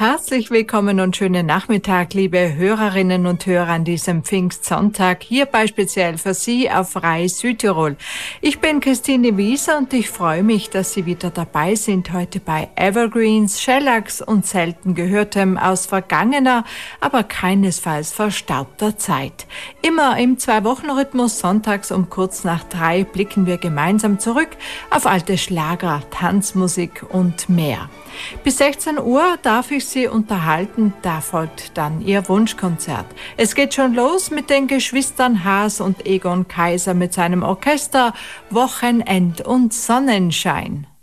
Herzlich willkommen und schönen Nachmittag, liebe Hörerinnen und Hörer an diesem Pfingstsonntag, hierbei speziell für Sie auf Rai Südtirol. Ich bin Christine Wieser und ich freue mich, dass Sie wieder dabei sind heute bei Evergreens, Shellacks und selten Gehörtem aus vergangener, aber keinesfalls verstaubter Zeit. Immer im 2-Wochen-Rhythmus sonntags um kurz nach 3 blicken wir gemeinsam zurück auf alte Schlager, Tanzmusik und mehr. Bis 16 Uhr darf ich Sie unterhalten, da folgt dann Ihr Wunschkonzert. Es geht schon los mit den Geschwistern Haas und Egon Kaiser mit seinem Orchester Wochenend und Sonnenschein.